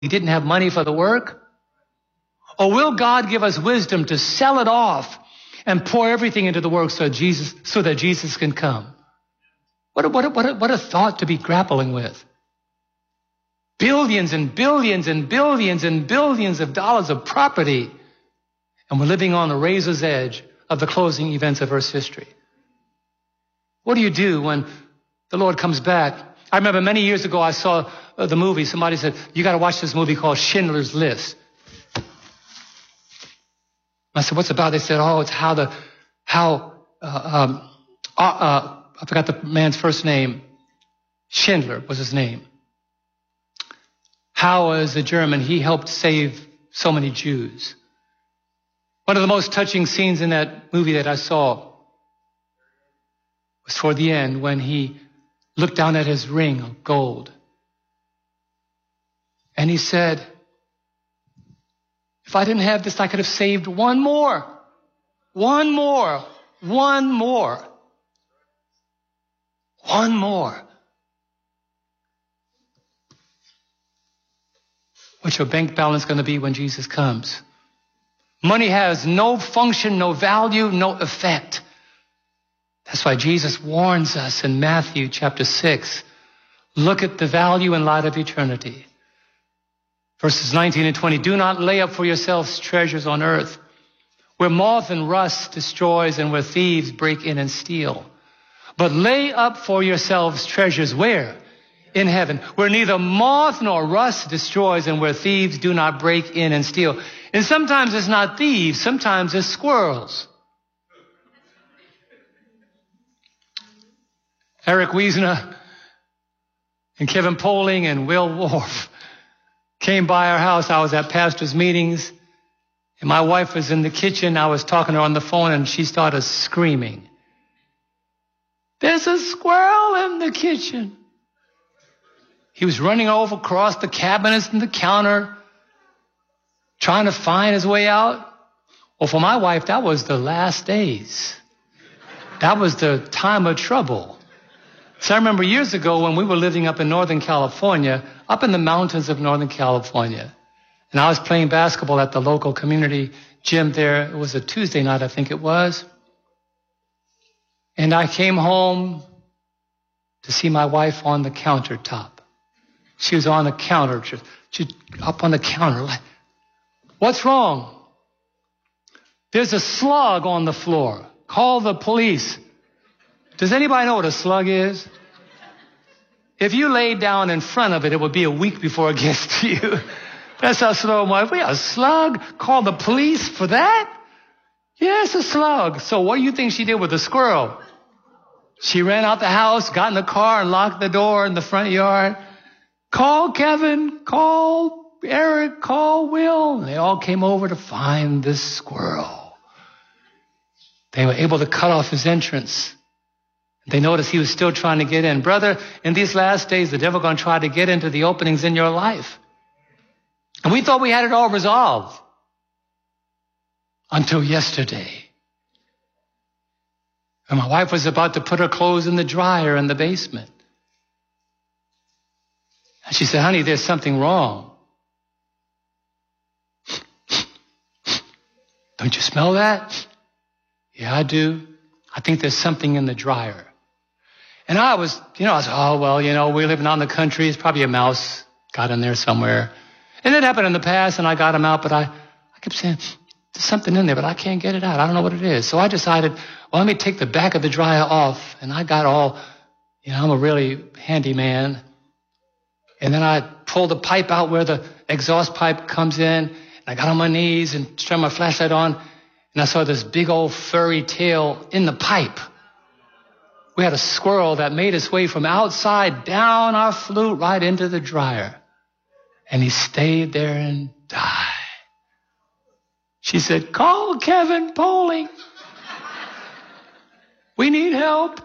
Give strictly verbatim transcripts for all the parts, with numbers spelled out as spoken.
he didn't have money for the work? Or will God give us wisdom to sell it off and pour everything into the work so Jesus, so that Jesus can come? What a, what a, what a, what a thought to be grappling with. Billions and billions and billions and billions of dollars of property. And we're living on the razor's edge of the closing events of Earth's history. What do you do when the Lord comes back? I remember many years ago I saw uh, the movie. Somebody said, you got to watch this movie called Schindler's List. I said, what's it about? They said, oh, it's how the, how, uh, um, uh, uh, I forgot the man's first name. Schindler was his name. How, as a German, he helped save so many Jews. One of the most touching scenes in that movie that I saw was toward the end when he looked down at his ring of gold. And he said, if I didn't have this, I could have saved one more. One more. One more. One more. What's your bank balance going to be when Jesus comes? Money has no function, no value, no effect. That's why Jesus warns us in Matthew chapter six. Look at the value in light of eternity. Verses nineteen and twenty. Do not lay up for yourselves treasures on earth, where moth and rust destroys and where thieves break in and steal. But lay up for yourselves treasures where? In heaven, where neither moth nor rust destroys and where thieves do not break in and steal. And sometimes it's not thieves, sometimes it's squirrels. Eric Wiesner and Kevin Poling and Will Worf came by our house. I was at pastor's meetings, and my wife was in the kitchen. I was talking to her on the phone, and she started screaming. There's a squirrel in the kitchen. He was running over across the cabinets and the counter, trying to find his way out. Well, for my wife, that was the last days. That was the time of trouble. So I remember years ago when we were living up in Northern California, up in the mountains of Northern California, and I was playing basketball at the local community gym there. It was a Tuesday night, I think it was. And I came home to see my wife on the countertop. She was on the counter, just, just up on the counter. Like, what's wrong? There's a slug on the floor. Call the police. Does anybody know what a slug is? If you laid down in front of it, it would be a week before it gets to you. That's how slow my wife. We a slug? Call the police for that? Yes, a slug. So what do you think she did with the squirrel? She ran out the house, got in the car, and locked the door in the front yard. Call Kevin, call Eric, call Will. And they all came over to find this squirrel. They were able to cut off his entrance. They noticed he was still trying to get in. Brother, in these last days, the devil going to try to get into the openings in your life. And we thought we had it all resolved until yesterday. And my wife was about to put her clothes in the dryer in the basement. And she said, honey, there's something wrong. Don't you smell that? Yeah, I do. I think there's something in the dryer. And I was, you know, I was, oh, well, you know, we're living out in the country. It's probably a mouse got in there somewhere. And it happened in the past, and I got him out, but I, I kept saying, there's something in there, but I can't get it out. I don't know what it is. So I decided, well, let me take the back of the dryer off. And I got all, you know, I'm a really handy man. And then I pulled the pipe out where the exhaust pipe comes in. And I got on my knees and turned my flashlight on. And I saw this big old furry tail in the pipe. We had a squirrel that made its way from outside down our flute right into the dryer. And he stayed there and died. She said, call Kevin Poling. We need help.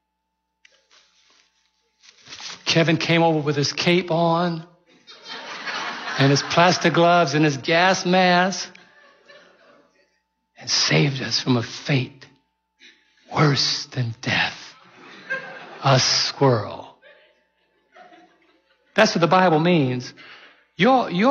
Kevin came over with his cape on and his plastic gloves and his gas mask and saved us from a fate worse than death. A squirrel. That's what the Bible means. You're, you're